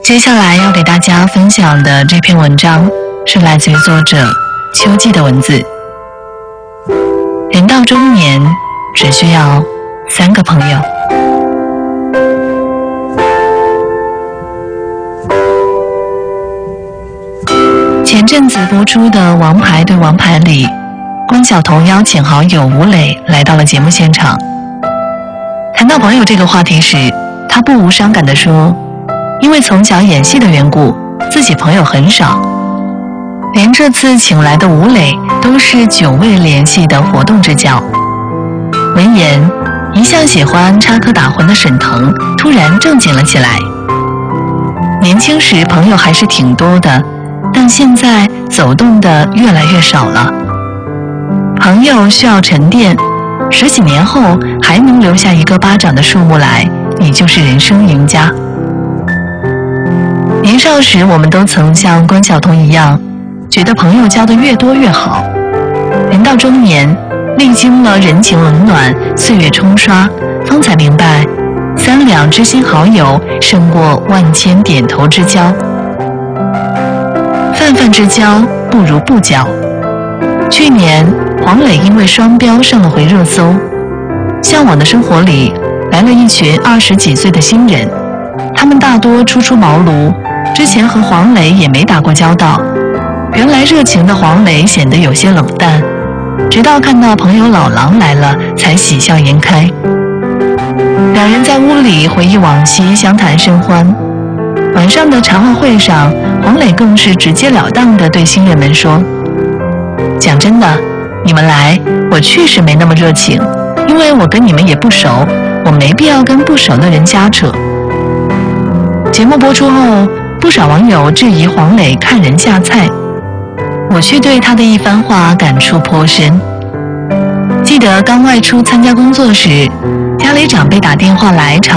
接下来要给大家分享的这篇文章是来自于作者秋季的文字。人到中年，只需要3个朋友。前阵子播出的《王牌对王牌》里，关晓彤邀请好友吴磊来到了节目现场。谈到朋友这个话题时，他不无伤感地说，因为从小演戏的缘故，自己朋友很少，连这次请来的吴磊都是久未联系的活动之交。闻言，一向喜欢插科打诨的沈腾突然正经了起来。年轻时朋友还是挺多的，但现在走动的越来越少了。朋友需要沉淀，10几年后还能留下一个巴掌的数目来，你就是人生赢家。年少时我们都曾像关晓彤一样，觉得朋友交得越多越好。人到中年，历经了人情冷暖，岁月冲刷，方才明白，3两知心好友胜过万千点头之交。泛泛之交不如不交。去年黄磊因为双标上了回热搜，向往的生活里来了一群20几岁的新人，他们大多初出茅庐，之前和黄磊也没打过交道。原来热情的黄磊显得有些冷淡，直到看到朋友老狼来了，才喜笑颜开。两人在屋里回忆往昔，相谈甚欢。晚上的茶话会上，黄磊更是直截了当地对新人们说，讲真的，你们来，我确实没那么热情，因为我跟你们也不熟，我没必要跟不熟的人瞎扯。节目播出后，不少网友质疑黄磊看人下菜，我却对他的一番话感触颇深。记得刚外出参加工作时，家里长辈打电话来